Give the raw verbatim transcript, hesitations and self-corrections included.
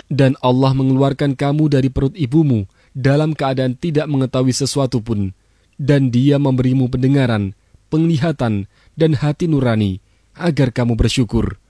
Dan Allah mengeluarkan kamu dari perut ibumu dalam keadaan tidak mengetahui sesuatu pun. Dan Dia memberimu pendengaran, penglihatan, dan hati nurani agar kamu bersyukur.